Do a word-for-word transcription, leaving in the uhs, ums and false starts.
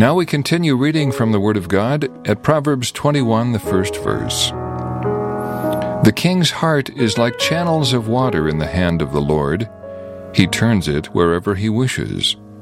Now we continue reading from the Word of God at Proverbs twenty-one, the first verse. The king's heart is like channels of water in the hand of the Lord. He turns it wherever he wishes.